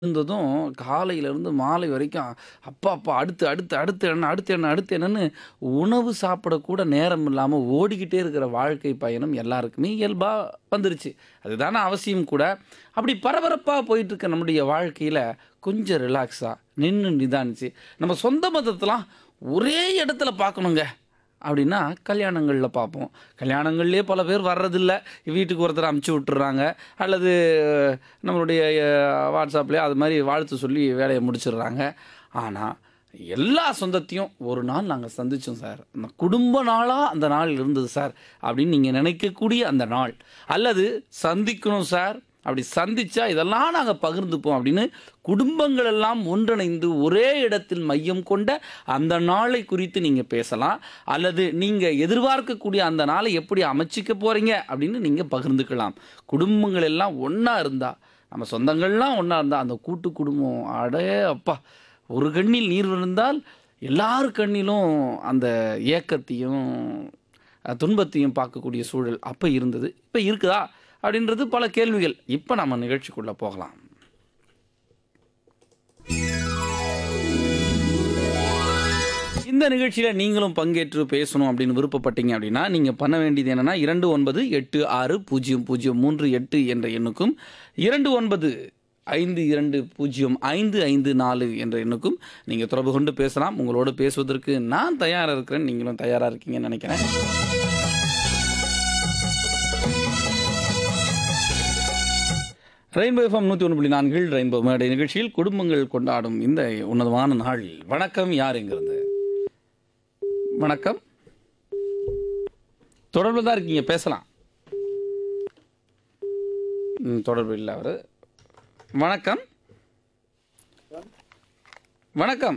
இருந்ததும் காலையிலேருந்து மாலை வரைக்கும் அப்பா அப்பா அடுத்து அடுத்து அடுத்து என்ன அடுத்து என்ன அடுத்து என்னன்னு உணவு சாப்பிடக்கூட நேரம் இல்லாமல் ஓடிக்கிட்டே இருக்கிற வாழ்க்கை பயணம் எல்லாருக்குமே இயல்பாக வந்துருச்சு. அதுதானே அவசியம் கூட. அப்படி பரபரப்பாக போயிட்டு இருக்க நம்முடைய வாழ்க்கையில் கொஞ்சம் ரிலாக்ஸாக நின்று நிதானிச்சு நம்ம சொந்த மதத்தெலாம் ஒரே இடத்துல பார்க்கணுங்க அப்படின்னா கல்யாணங்களில் பார்ப்போம். கல்யாணங்கள்லேயே பல பேர் வர்றதில்ல. வீட்டுக்கு ஒருத்தர் அமுச்சு விட்டுறாங்க, அல்லது நம்மளுடைய வாட்ஸ்அப்லேயே அது மாதிரி வாழ்த்து சொல்லி வேலையை முடிச்சிடுறாங்க. ஆனால் எல்லா சொந்தத்தையும் ஒரு நாள் நாங்கள் சந்தித்தோம் சார், அந்த குடும்ப நாளாக அந்த நாள் இருந்தது சார் அப்படின்னு நீங்கள் நினைக்கக்கூடிய அந்த நாள், அல்லது சந்திக்கணும் சார் அப்படி சந்திச்சா இதெல்லாம் நாங்கள் பகிர்ந்துப்போம் அப்படின்னு குடும்பங்கள் எல்லாம் ஒன்றிணைந்து ஒரே இடத்தில் மையம் கொண்ட அந்த நாளை குறித்து நீங்கள் பேசலாம். அல்லது நீங்கள் எதிர்பார்க்கக்கூடிய அந்த நாளை எப்படி அமைச்சிக்க போகிறீங்க அப்படின்னு நீங்கள் பகிர்ந்துக்கலாம். குடும்பங்கள் எல்லாம் ஒன்றா இருந்தால், நம்ம சொந்தங்கள்லாம் ஒன்றா இருந்தால் அந்த கூட்டு குடும்பம் அடே அப்பா, ஒரு கண்ணில் நீர் விழுந்தால் எல்லார் கண்ணிலும் அந்த ஏக்கத்தையும் துன்பத்தையும் பார்க்கக்கூடிய சூழல் அப்போ இருந்தது. இப்போ இருக்குதா அப்படின்றது பல கேள்விகள். இப்போ நம்ம நிகழ்ச்சிக்குள்ளே போகலாம். இந்த நிகழ்ச்சியில் நீங்களும் பங்கேற்று பேசணும் அப்படின்னு விருப்பப்பட்டீங்க அப்படின்னா நீங்கள் பண்ண வேண்டியது என்னென்னா 29860038 என்ற எண்ணுக்கும் 2952055554 என்ற எண்ணுக்கும் நீங்கள் தொடர்பு கொண்டு பேசலாம். உங்களோடு பேசுவதற்கு நான் தயாராக இருக்கிறேன், நீங்களும் தயாராக இருக்கீங்கன்னு நினைக்கிறேன். ரெயின்போ எஃப்எம் 101.4 ரெயின்போ மேடை நிகழ்ச்சியில் குடும்பங்கள் கொண்டாடும் இந்த உன்னதமான நாளில் வணக்கம். யார் எங்கிருந்து? வணக்கம், தொடர்பில் தான் இருக்கீங்க, பேசலாம். தொடர்பு இல்லை அவர். வணக்கம் வணக்கம்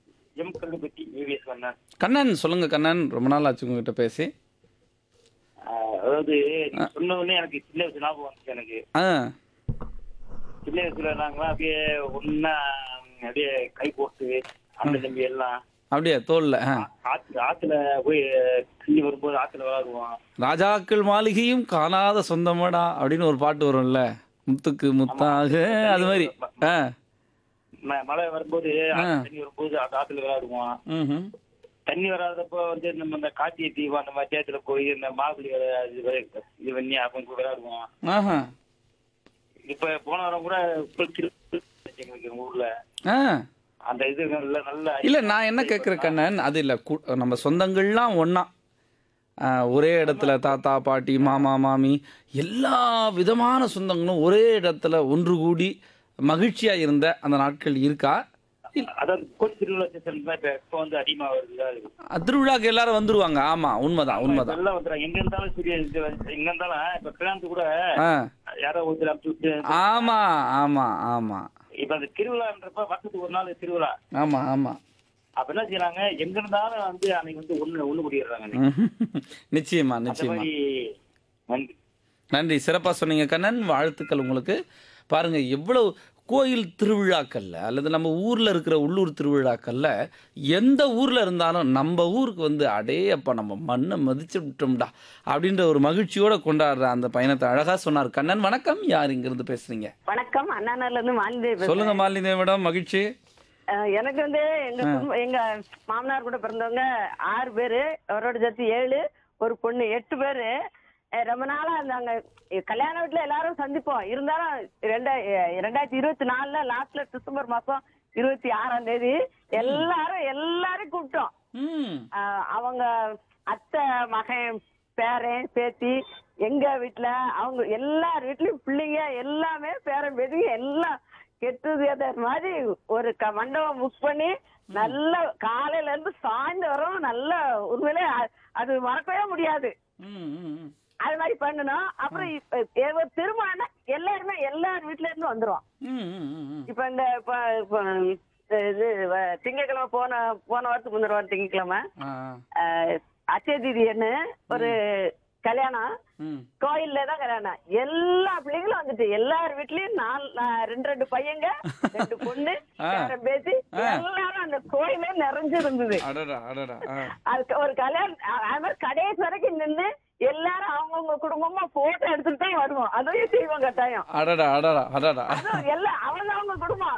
கண்ணன், சொல்லுங்க கண்ணன், ரொம்ப நாள் ஆச்சு உங்ககிட்ட பேசி. அதாவது சொன்ன உடனே எனக்கு சின்ன வயசு ஞாபகம் வந்துச்சு. எனக்கு சின்ன வயசுல நாங்களாம் அப்படியே ஒன்னா அப்படியே கை போட்டு அண்ணன் தம்பி எல்லாம் அப்படியே தோல்ல ஆத்துல போய் கிண்டி வரும்போது ஆத்துல விளாடுவோம். ராஜாக்கள் மாளிகையும் காணாத சொந்தமாடா அப்படின்னு ஒரு பாட்டு வரும்ல, முத்துக்கு முத்தாக, அது மாதிரி. மழை வரும்போது தண்ணி வரும்போது ஆத்துல விளாடுவோம். தண்ணி வராதப்போ வந்து நம்ம இந்த கார்த்திகை தீபம் அந்த மாதிரி தேத்துல போய் இந்த மாகுளி இது பண்ணி அப்ப விளையாடுவோம். இப்ப போன வாரம் கூட எங்களுக்கு ஊர்ல அந்த இது நல்ல இல்ல, நான் என்ன கேட்குறேன் கண்ணன், அது இல்லை, நம்ம சொந்தங்கள்லாம் ஒன்றா ஒரே இடத்துல தாத்தா பாட்டி மாமா மாமி எல்லா விதமான சொந்தங்களும் ஒரே இடத்துல ஒன்று கூடி மகிழ்ச்சியா இருந்த அந்த நாட்கள் இருக்கா? திருவிழாக்கு எல்லாரும் வந்துருவாங்க. ஆமா, உண்மைதான் உண்மைதான். எங்க இருந்தாலும் சரி, எங்க இருந்தாலும் இப்ப கல்யாணத்துக்கு கூட யாரோ ஒருத்தர். ஆமா ஆமா ஆமா. இப்ப அந்த திருவிழான்றப்ப வருஷத்துக்கு ஒரு நாள் திருவிழா. ஆமா ஆமா. அப்ப என்ன செய்யறாங்க, எங்க இருந்தாலும் வந்து அன்னைக்கு வந்து ஒண்ணு கூடிடுறாங்க. நிச்சயமா நிச்சயமா. நன்றி, சிறப்பா சொன்னீங்க கண்ணன், வாழ்த்துக்கள் உங்களுக்கு. பாருங்க, எவ்வளவு கோயில் திருவிழாக்கள்ல அல்லது நம்ம ஊரில் இருக்கிற உள்ளூர் திருவிழாக்கள்ல எந்த ஊரில் இருந்தாலும் நம்ம ஊருக்கு வந்து அடே அப்பா நம்ம மண்ணை மதிச்சு விட்டோம்டா அப்படின்ற ஒரு மகிழ்ச்சியோட கொண்டாடுற அந்த பயணத்தை அழகா சொன்னார் கண்ணன். வணக்கம், யார் இங்கிருந்து பேசுறீங்க? வணக்கம், அண்ணாநகர்ல இருந்து மாலினி. சொல்லுங்க மாலினி மேடம், மகிழ்ச்சி. எனக்கு வந்து எங்க மாமனார் கூட பிறந்தவங்க 6 பேரு, அவரோட சேர்த்து 7, ஒரு பொண்ணு 8 பேரு. ரொம்ப நாளா இருந்தாங்க. கல்யாண வீட்டுல எல்லாரும் சந்திப்போம். இருந்தாலும் 2024 லாஸ்ட்ல டிசம்பர் மாசம் 26ஆம் தேதி எல்லாரும் கூப்பிட்டோம். அவங்க அத்தை மகன் பேரன் பேத்தி எங்க வீட்டுல, அவங்க எல்லார் வீட்லயும் பிள்ளைங்க எல்லாமே பேரன் பேத்தி எல்லாம் கெட்டு மாதிரி ஒரு மண்டபம் புக் பண்ணி நல்ல காலையில இருந்து சாயந்தரம் நல்ல உண்மையிலே அது மறக்கவே முடியாது. அது மாதிரி பண்ணணும். அப்புறம் திருமணம் எல்லாருமே எல்லார் வீட்டுல இருந்து வந்துரும். இப்ப இந்த இது திங்கக்கிழமை போன வாரத்துக்கு முந்தின வாரம் திங்கக்கிழமை அச்சய தீதின்னு ஒரு கல்யாணம், கோயில்ல தான் கல்யாணம். எல்லா பிள்ளைங்களும் வந்துட்டு எல்லார் வீட்லயும் 2 பையங்க 2 பொண்ணு பேசி எல்லாரும் அந்த கோயிலே நிறைஞ்சிருந்தது. அதுக்கு ஒரு கல்யாணம் அது மாதிரி கடைசி வரைக்கும் நின்று எல்லாரும் அவங்கவுங்க குடும்பமா போட்டோ எடுத்துட்டு தான் வருவோம். அதையும் செய்வோம் கட்டாயம். அடடா அடடா அடடா. எல்லாம் அவங்க குடும்பம்